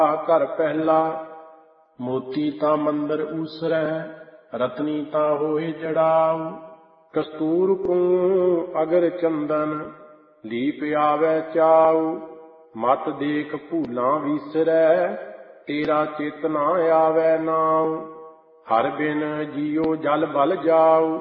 ਘਰ ਪਹਿਲਾ। ਮੋਤੀ ਤਾਂ ਮੰਦਰ ਊਸਰੈ, ਰਤਨੀ ਤਾਂ ਹੋਏ ਜੜਾਉ। ਕਸਤੂਰ ਕੋ ਅਗਰ ਚੰਦਨ, ਲੀਪ ਆਵੈ ਚਾਉ। ਮਤ ਦੇਖ ਭੂਲਾਂ ਵੀਸਰੈ, ਤੇਰਾ ਚਿਤ ਨਾ ਆਵੈ ਨਾਉ। ਹਰਿ ਬਿਨ ਜੀਉ ਜਲ ਬਲ ਜਾਉ।